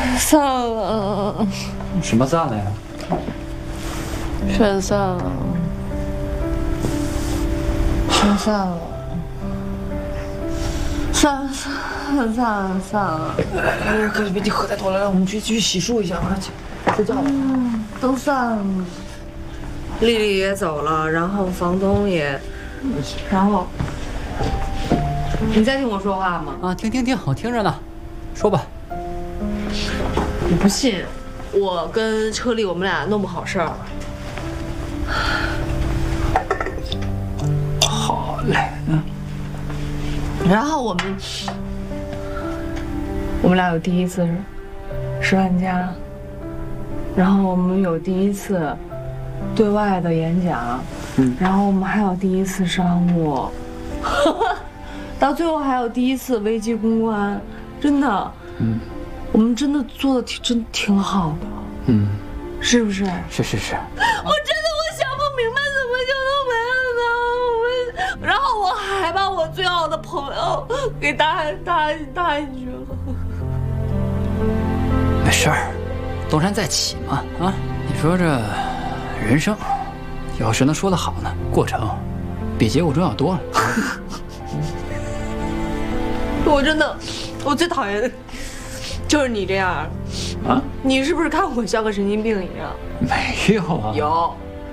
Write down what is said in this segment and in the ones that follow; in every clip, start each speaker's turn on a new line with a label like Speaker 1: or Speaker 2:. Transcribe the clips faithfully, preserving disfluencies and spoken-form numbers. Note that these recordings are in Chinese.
Speaker 1: 散了。
Speaker 2: 什么散了呀？
Speaker 1: 全散了，全散了，散了散了散了散了。
Speaker 2: 哎，可别你喝太多了，我们去去洗漱一下啊，去睡觉吧。
Speaker 1: 嗯，都散了。丽丽也走了，然后房东也，然后，你在听我说话吗？
Speaker 2: 啊，听听听，我听着呢，说吧。
Speaker 1: 你不信，我跟车丽我们俩弄不好事儿。
Speaker 2: 好嘞，嗯。
Speaker 1: 然后我们，我们俩有第一次十万加，然后我们有第一次对外的演讲，嗯，然后我们还有第一次商务，到最后还有第一次危机公关，真的，嗯，我们真的做的挺真挺好的，嗯，是不是？
Speaker 2: 是是是。
Speaker 1: 我真的我想不明白怎么就都没了呢？我，然后我还把我最好的朋友给搭搭搭进去了。
Speaker 2: 没事儿，东山再起嘛，啊，你说这人生，有时能说得好呢，过程比结果重要多了。
Speaker 1: 我真的，我最讨厌的就是你这样。啊？你是不是看我像个神经病一样？
Speaker 2: 没有啊。
Speaker 1: 有。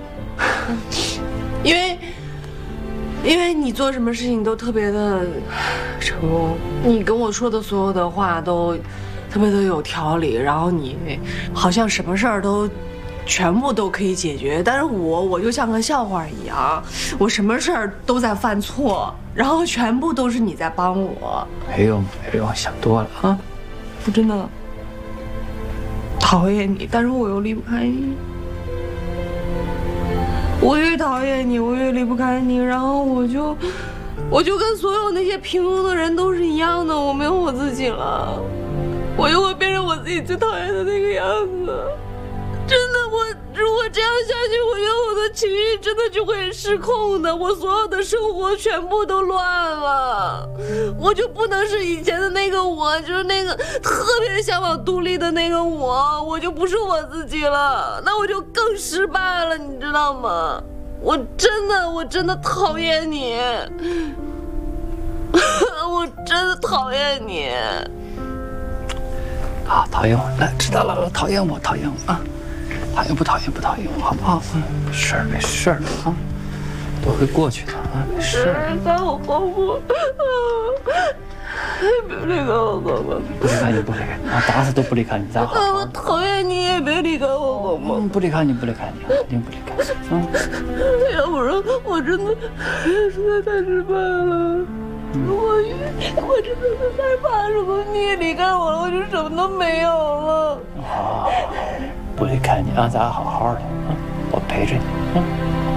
Speaker 1: 因为，因为你做什么事情都特别的成功，你跟我说的所有的话都特别的有条理，然后你好像什么事儿都全部都可以解决，但是我我就像个笑话一样，我什么事儿都在犯错，然后全部都是你在帮我。
Speaker 2: 没有没有，想多了啊。
Speaker 1: 我真的讨厌你，但是我又离不开你。我越讨厌你，我越离不开你，然后我就，我就跟所有那些平庸的人都是一样的，我没有我自己了，我就会变成我自己最讨厌的那个样子。真的，我如果这样下去，我觉得我的情绪真的就会失控的，我所有的生活全部都乱了，我就不能是以前的那个我，就是那个特别向往独立的那个我，我就不是我自己了，那我就更失败了，你知道吗？我真的，我真的讨厌你，我真的讨厌你。
Speaker 2: 好，讨厌我，来，知道了，讨厌我，讨厌我啊。讨厌不讨厌不讨厌我，好不好？嗯，没事儿没事儿啊，都会过去的啊，没事儿。
Speaker 1: 在我后部，别离开我，哥哥。
Speaker 2: 不离开你，不离开你啊，打死都不离开你，咱好好。
Speaker 1: 我讨厌你，也别离开我，好吗？
Speaker 2: 嗯，不离开你，不离开你，肯定不离开。嗯。
Speaker 1: 要不然我真的实在太失败了。如果我真的是害怕，如果你也离开我了，我就什么都没有了。
Speaker 2: 啊，不离开你啊，咱好好的啊，我陪着你啊。